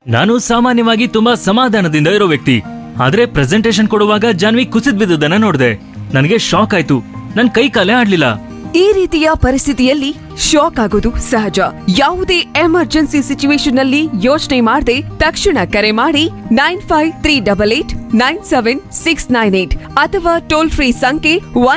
ನಾನು ಸಾಮಾನ್ಯವಾಗಿ ತುಂಬಾ ಸಮಾಧಾನದಿಂದ ಇರೋ ವ್ಯಕ್ತಿ. ಆದ್ರೆ ಪ್ರೆಸೆಂಟೇಶನ್ ಕೊಡುವಾಗ ಜಾನ್ವಿ ಕುಸಿದ್ ಬಿದ್ದದನ್ನ ನೋಡ್ದೆ. ನನಗೆ ಶಾಕ್ ಆಯ್ತು. ನನ್ ಕೈ ಕಾಲೇ ಆಡ್ಲಿಲ್ಲ. ಈ ರೀತಿಯ ಪರಿಸ್ಥಿತಿಯಲ್ಲಿ ಶಾಕ್ ಆಗೋದು ಸಹಜ. ಯಾವುದೇ ಎಮರ್ಜೆನ್ಸಿ ಸಿಚುವೇಶನ್ ನಲ್ಲಿ ಯೋಚನೆ ಮಾಡದೆ ತಕ್ಷಣ ಕರೆ ಮಾಡಿ 9538897698 ಅಥವಾ ಟೋಲ್ ಫ್ರೀ ಸಂಖ್ಯೆ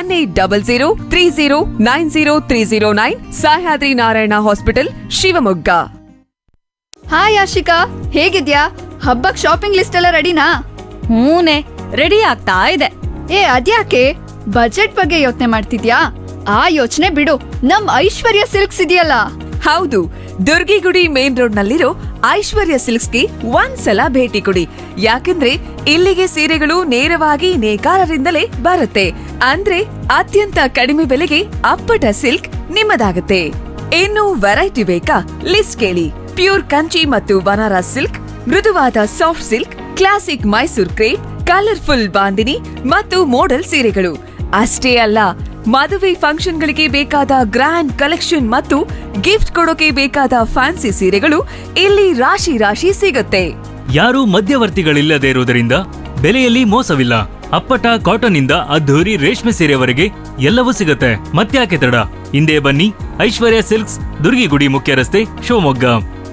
180030900309 ಸಹ್ಯಾದ್ರಿ ನಾರಾಯಣ ಹಾಸ್ಪಿಟಲ್ ಶಿವಮೊಗ್ಗ. ಹಾಯ್ ಆಶಿಕಾ, ಹೇಗಿದ್ಯಾ? ಹಬ್ಬಕ್ ಶಾಪಿಂಗ್ ಲಿಸ್ಟ್ ಎಲ್ಲ ರೆಡಿನಾ? ಹೂನೆ, ರೆಡಿ ಆಗ್ತಾ ಇದೆ. ಅದ್ಯಾಕೆ ಬಜೆಟ್ ಬಗ್ಗೆ ಯೋಚನೆ ಮಾಡ್ತಿದ್ಯಾ? ಆ ಯೋಚನೆ ಬಿಡು, ನಮ್ ಐಶ್ವರ್ಯ ಸಿಲ್ಕ್ಸ್ ಇದೆಯಲ್ಲ. ಹೌದು, ದುರ್ಗಿಗುಡಿ ಮೇನ್ ರೋಡ್ ನಲ್ಲಿರೋ ಐಶ್ವರ್ಯ ಸಿಲ್ಕ್ಸ್ಗೆ ಒಂದ್ಸಲ ಭೇಟಿ ಕೊಡಿ. ಯಾಕಂದ್ರೆ ಇಲ್ಲಿಗೆ ಸೀರೆಗಳು ನೇರವಾಗಿ ನೇಕಾರರಿಂದಲೇ ಬರುತ್ತೆ. ಅಂದ್ರೆ ಅತ್ಯಂತ ಕಡಿಮೆ ಬೆಲೆಗೆ ಅಪ್ಪಟ ಸಿಲ್ಕ್ ನಿಮ್ಮದಾಗುತ್ತೆ. ಇನ್ನು ವೆರೈಟಿ ಬೇಕಾ? ಲಿಸ್ಟ್ ಕೇಳಿ. ಪ್ಯೂರ್ ಕಂಚಿ ಮತ್ತು ಬನಾರಸ್ ಸಿಲ್ಕ್, ಮೃದುವಾದ soft silk, classic Mysore crepe, colourful bandhani ಮತ್ತು ಮೋಡಲ್ ಸೀರೆಗಳು ಅಷ್ಟೇ ಅಲ್ಲ, ಮದುವೆ ಫಂಕ್ಷನ್ಗಳಿಗೆ ಬೇಕಾದ ಗ್ರ್ಯಾಂಡ್ ಕಲೆಕ್ಷನ್ ಮತ್ತು ಗಿಫ್ಟ್ ಕೊಡೋಕೆ ಬೇಕಾದ ಫ್ಯಾನ್ಸಿ ಸೀರೆಗಳು ಇಲ್ಲಿ ರಾಶಿ ರಾಶಿ ಸಿಗುತ್ತೆ. ಯಾರು ಮಧ್ಯವರ್ತಿಗಳಿಲ್ಲದೆ ಇರುವುದರಿಂದ ಬೆಲೆಯಲ್ಲಿ ಮೋಸವಿಲ್ಲ. ಅಪ್ಪಟ ಕಾಟನ್ ಇಂದ ಅದ್ಧೂರಿ ರೇಷ್ಮೆ ಸೀರೆವರೆಗೆ ಎಲ್ಲವೂ ಸಿಗುತ್ತೆ. ಮತ್ತ್ಯಾಕೆ ತಡ? ಹಿಂದೆ ಬನ್ನಿ, ಐಶ್ವರ್ಯ ಸಿಲ್ಕ್ಸ್, ದುರ್ಗಿಗುಡಿ ಮುಖ್ಯ ರಸ್ತೆ, ಶಿವಮೊಗ್ಗ.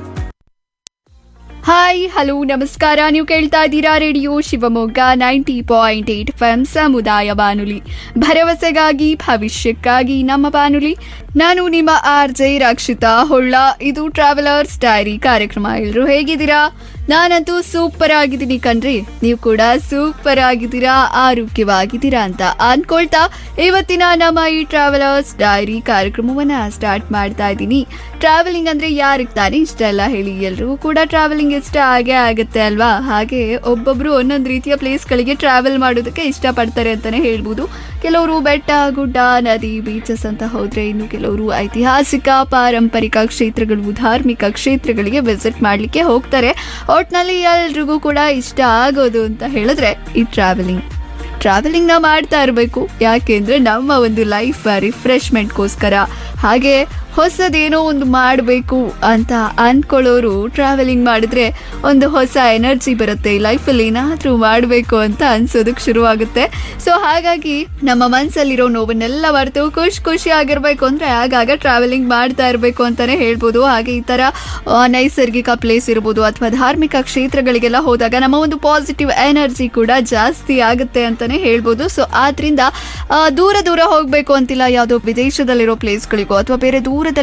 ಹಾಯ್, ಹಲೋ, ನಮಸ್ಕಾರ. ನೀವು ಕೇಳ್ತಾ ಇದ್ದೀರಾ ರೇಡಿಯೋ ಶಿವಮೊಗ್ಗ 90.8 FM ಸಮುದಾಯ ಬಾನುಲಿ, ಭರವಸೆಗಾಗಿ ಭವಿಷ್ಯಕ್ಕಾಗಿ ನಮ್ಮ ಬಾನುಲಿ. ನಾನು ನಿಮ್ಮ RJ ರಕ್ಷಿತಾ ಹೊಳ್ಳ. ಇದು ಟ್ರಾವೆಲರ್ಸ್ ಡೈರಿ ಕಾರ್ಯಕ್ರಮ. ಎಲ್ರು ಹೇಗಿದ್ದೀರಾ? ನಾನಂತೂ ಸೂಪರ್ ಆಗಿದ್ದೀನಿ ಕಣ್ರಿ. ನೀವು ಕೂಡ ಸೂಪರ್ ಆಗಿದ್ದೀರಾ, ಆರೋಗ್ಯವಾಗಿದ್ದೀರಾ ಅಂತ ಅನ್ಕೊಳ್ತಾ ಇವತ್ತಿನ ನಮ್ಮ ಈ ಟ್ರಾವೆಲರ್ಸ್ ಡೈರಿ ಕಾರ್ಯಕ್ರಮವನ್ನ ಸ್ಟಾರ್ಟ್ ಮಾಡ್ತಾ ಇದ್ದೀನಿ. ಟ್ರಾವೆಲಿಂಗ್ ಅಂದ್ರೆ ಯಾರಿಗೆ ತಾನೇ ಇಷ್ಟ ಅಲ್ಲ ಹೇಳಿ? ಎಲ್ರಿಗೂ ಕೂಡ ಟ್ರಾವೆಲಿಂಗ್ ಇಷ್ಟ ಆಗೇ ಆಗುತ್ತೆ ಅಲ್ವಾ? ಹಾಗೆ ಒಬ್ಬೊಬ್ರು ಒಂದೊಂದು ರೀತಿಯ ಪ್ಲೇಸ್ಗಳಿಗೆ ಟ್ರಾವೆಲ್ ಮಾಡೋದಕ್ಕೆ ಇಷ್ಟಪಡ್ತಾರೆ ಅಂತಾನೆ ಹೇಳ್ಬೋದು. ಕೆಲವರು ಬೆಟ್ಟ, ಗುಡ್ಡ, ನದಿ, ಬೀಚಸ್ ಅಂತ ಹೋದ್ರೆ, ಇನ್ನು ಕೆಲವರು ಐತಿಹಾಸಿಕ, ಪಾರಂಪರಿಕ ಕ್ಷೇತ್ರಗಳು, ಧಾರ್ಮಿಕ ಕ್ಷೇತ್ರಗಳಿಗೆ ವಿಸಿಟ್ ಮಾಡ್ಲಿಕ್ಕೆ ಹೋಗ್ತಾರೆ. ಒಟ್ನಲ್ಲಿ ಎಲ್ರಿಗೂ ಕೂಡ ಇಷ್ಟ ಆಗೋದು ಅಂತ ಹೇಳಿದ್ರೆ ಈ ಟ್ರಾವೆಲಿಂಗ್ನ ಮಾಡ್ತಾ ಇರಬೇಕು. ಯಾಕೆಂದ್ರೆ ನಮ್ಮ ಒಂದು ಲೈಫ್ ರಿಫ್ರೆಶ್ಮೆಂಟ್ಗೋಸ್ಕರ, ಹಾಗೆ ಹೊಸದೇನೋ ಒಂದು ಮಾಡಬೇಕು ಅಂತ ಅನ್ಕೊಳ್ಳೋರು ಟ್ರಾವೆಲಿಂಗ್ ಮಾಡಿದ್ರೆ ಒಂದು ಹೊಸ ಎನರ್ಜಿ ಬರುತ್ತೆ. ಲೈಫಲ್ಲಿ ಏನಾದರೂ ಮಾಡಬೇಕು ಅಂತ ಅನ್ಸೋದಕ್ಕೆ ಶುರುವಾಗುತ್ತೆ. ಸೊ ಹಾಗಾಗಿ ನಮ್ಮ ಮನಸ್ಸಲ್ಲಿರೋ ನೋವನ್ನೆಲ್ಲ ಮರೆತು ಖುಷಿ ಆಗಿರಬೇಕು ಅಂದರೆ ಆಗಾಗ ಟ್ರಾವೆಲಿಂಗ್ ಮಾಡ್ತಾ ಇರಬೇಕು ಅಂತಲೇ ಹೇಳ್ಬೋದು. ಹಾಗೆ ಈ ಥರ ನೈಸರ್ಗಿಕ ಪ್ಲೇಸ್ ಇರ್ಬೋದು ಅಥವಾ ಧಾರ್ಮಿಕ ಕ್ಷೇತ್ರಗಳಿಗೆಲ್ಲ ಹೋದಾಗ ನಮ್ಮ ಒಂದು ಪಾಸಿಟಿವ್ ಎನರ್ಜಿ ಕೂಡ ಜಾಸ್ತಿ ಆಗುತ್ತೆ ಅಂತಲೇ ಹೇಳ್ಬೋದು. ಸೊ ಆದ್ದರಿಂದ ದೂರ ಹೋಗಬೇಕು ಅಂತಿಲ್ಲ. ಯಾವುದೋ ವಿದೇಶದಲ್ಲಿರೋ ಪ್ಲೇಸ್ಗಳಿಗೋ ಅಥವಾ ಬೇರೆ ದೂರ